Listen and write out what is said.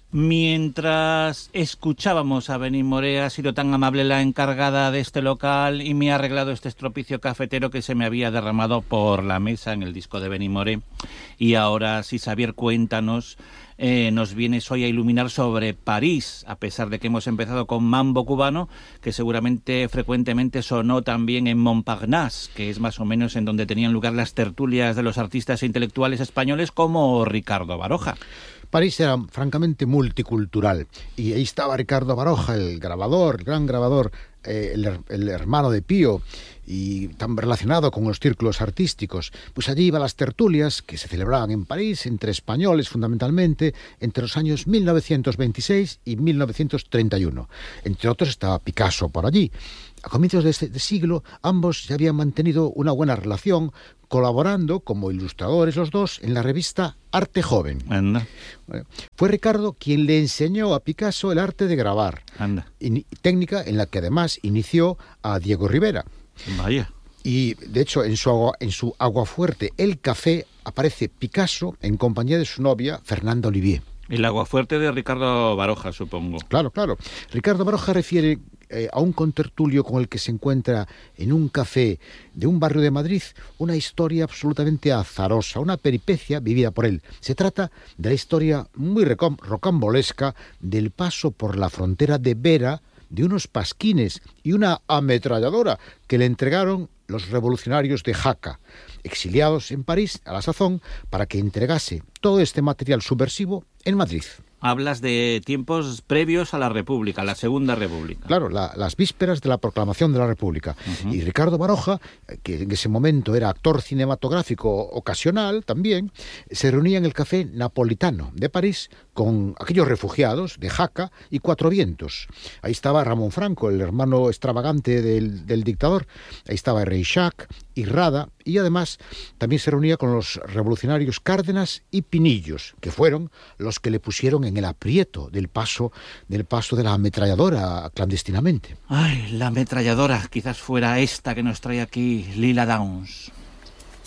Mientras escuchábamos a Benimoré, ha sido tan amable la encargada de este local y me ha arreglado este estropicio cafetero que se me había derramado por la mesa en el disco de Benimoré. Y ahora, sí, Xavier, cuéntanos, nos vienes hoy a iluminar sobre París, a pesar de que hemos empezado con Mambo Cubano, que seguramente frecuentemente sonó también en Montparnasse, que es más o menos en donde tenían lugar las tertulias de los artistas e intelectuales españoles como Ricardo Baroja. París era francamente multicultural y ahí estaba Ricardo Baroja, el grabador, el gran grabador, el hermano de Pío, y tan relacionado con los círculos artísticos. Pues allí iban las tertulias que se celebraban en París entre españoles fundamentalmente entre los años 1926 y 1931. Entre otros estaba Picasso por allí. A comienzos de este siglo, ambos ya habían mantenido una buena relación, colaborando como ilustradores los dos en la revista Arte Joven. Anda. Fue Ricardo quien le enseñó a Picasso el arte de grabar, técnica en la que además inició a Diego Rivera. Vaya. Y de hecho en su Aguafuerte, El Café, aparece Picasso en compañía de su novia Fernanda Olivier. El Aguafuerte de Ricardo Baroja, supongo. Claro. Ricardo Baroja refiere a un contertulio con el que se encuentra en un café de un barrio de Madrid una historia absolutamente azarosa, una peripecia vivida por él. Se trata de la historia muy rocambolesca del paso por la frontera de Vera de unos pasquines y una ametralladora que le entregaron los revolucionarios de Jaca, exiliados en París a la sazón, para que entregase todo este material subversivo en Madrid. Hablas de tiempos previos a la República, a la Segunda República. Claro, las vísperas de la proclamación de la República. Uh-huh. Y Ricardo Baroja, que en ese momento era actor cinematográfico ocasional también, se reunía en el Café Napolitano de París con aquellos refugiados de Jaca y Cuatro Vientos. Ahí estaba Ramón Franco, el hermano extravagante del dictador. Ahí estaba Reixac y Rada, y además también se reunía con los revolucionarios Cárdenas y Pinillos, que fueron los que le pusieron en el aprieto del paso de la ametralladora clandestinamente. Ay, la ametralladora, quizás fuera esta que nos trae aquí Lila Downs.